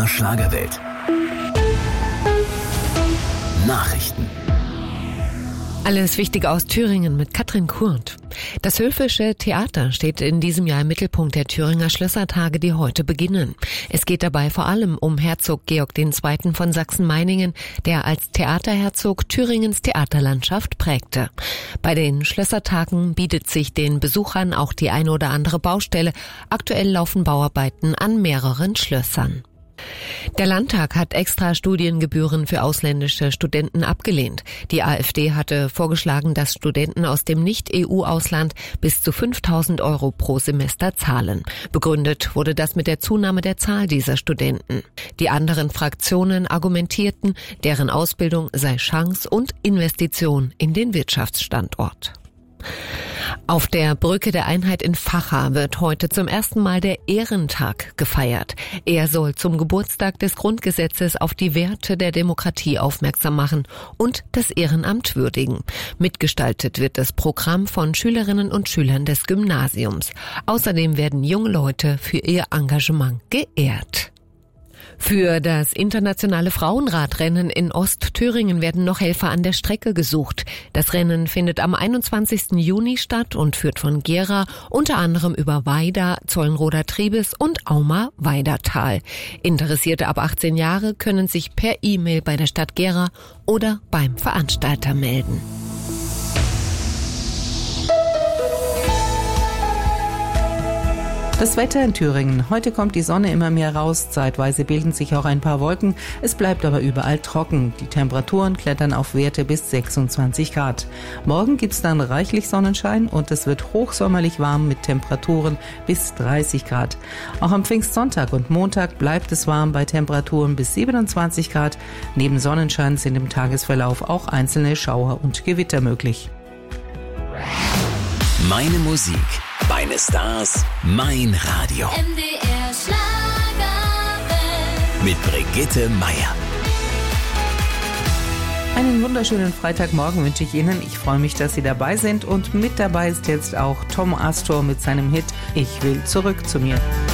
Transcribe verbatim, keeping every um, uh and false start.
der Schlagerwelt. Nachrichten. Alles Wichtige aus Thüringen mit Katrin Kurt. Das Höfische Theater steht in diesem Jahr im Mittelpunkt der Thüringer Schlössertage, die heute beginnen. Es geht dabei vor allem um Herzog Georg der Zweite. Von Sachsen-Meiningen, der als Theaterherzog Thüringens Theaterlandschaft prägte. Bei den Schlössertagen bietet sich den Besuchern auch die eine oder andere Baustelle. Aktuell laufen Bauarbeiten an mehreren Schlössern. Der Landtag hat extra Studiengebühren für ausländische Studenten abgelehnt. Die AfD hatte vorgeschlagen, dass Studenten aus dem Nicht-E U-Ausland bis zu fünftausend Euro pro Semester zahlen. Begründet wurde das mit der Zunahme der Zahl dieser Studenten. Die anderen Fraktionen argumentierten, deren Ausbildung sei Chance und Investition in den Wirtschaftsstandort. Auf der Brücke der Einheit in Vacha wird heute zum ersten Mal der Ehrentag gefeiert. Er soll zum Geburtstag des Grundgesetzes auf die Werte der Demokratie aufmerksam machen und das Ehrenamt würdigen. Mitgestaltet wird das Programm von Schülerinnen und Schülern des Gymnasiums. Außerdem werden junge Leute für ihr Engagement geehrt. Für das internationale Frauenradrennen in Ostthüringen werden noch Helfer an der Strecke gesucht. Das Rennen findet am einundzwanzigsten Juni statt und führt von Gera unter anderem über Weida, Zollenroda-Triebes und Auma-Weidertal. Interessierte ab achtzehn Jahre können sich per E-Mail bei der Stadt Gera oder beim Veranstalter melden. Das Wetter in Thüringen. Heute kommt die Sonne immer mehr raus. Zeitweise bilden sich auch ein paar Wolken. Es bleibt aber überall trocken. Die Temperaturen klettern auf Werte bis sechsundzwanzig Grad. Morgen gibt's dann reichlich Sonnenschein und es wird hochsommerlich warm mit Temperaturen bis dreißig Grad. Auch am Pfingstsonntag und Montag bleibt es warm bei Temperaturen bis siebenundzwanzig Grad. Neben Sonnenschein sind im Tagesverlauf auch einzelne Schauer und Gewitter möglich. Meine Musik, meine Stars, mein Radio. M D R Schlagerwelt. Mit Brigitte Meier. Einen wunderschönen Freitagmorgen wünsche ich Ihnen. Ich freue mich, dass Sie dabei sind. Und mit dabei ist jetzt auch Tom Astor mit seinem Hit Ich will zurück zu mir.